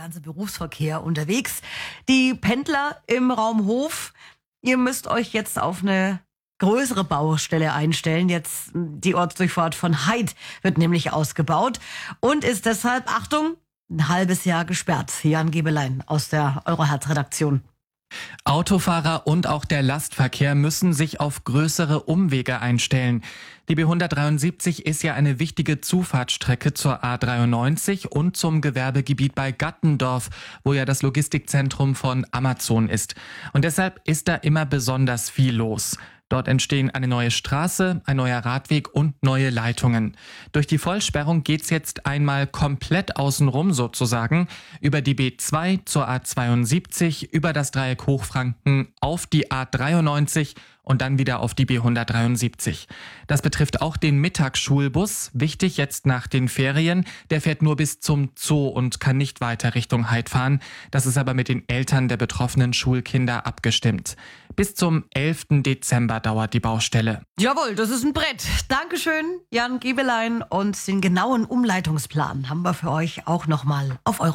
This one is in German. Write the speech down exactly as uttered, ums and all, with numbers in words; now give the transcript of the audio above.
ganze Berufsverkehr unterwegs. Die Pendler im Raum Hof, ihr müsst euch jetzt auf eine größere Baustelle einstellen. Jetzt die Ortsdurchfahrt von Heid wird nämlich ausgebaut und ist deshalb, Achtung, ein halbes Jahr gesperrt. Jan Gebelein aus der Euroherz-Redaktion. Autofahrer und auch der Lastverkehr müssen sich auf größere Umwege einstellen. Die B hundertdreiundsiebzig ist ja eine wichtige Zufahrtsstrecke zur A dreiundneunzig und zum Gewerbegebiet bei Gattendorf, wo ja das Logistikzentrum von Amazon ist. Und deshalb ist da immer besonders viel los. Dort entstehen eine neue Straße, ein neuer Radweg und neue Leitungen. Durch die Vollsperrung geht's jetzt einmal komplett außenrum sozusagen, über die B zwei zur A zweiundsiebzig, über das Dreieck Hochfranken auf die A dreiundneunzig und dann wieder auf die B hundertdreiundsiebzig. Das betrifft auch den Mittagsschulbus. Wichtig jetzt nach den Ferien. Der fährt nur bis zum Zoo und kann nicht weiter Richtung Heid fahren. Das ist aber mit den Eltern der betroffenen Schulkinder abgestimmt. Bis zum elften Dezember dauert die Baustelle. Jawohl, das ist ein Brett. Dankeschön, Jan Gebelein. Und den genauen Umleitungsplan haben wir für euch auch nochmal auf Euro.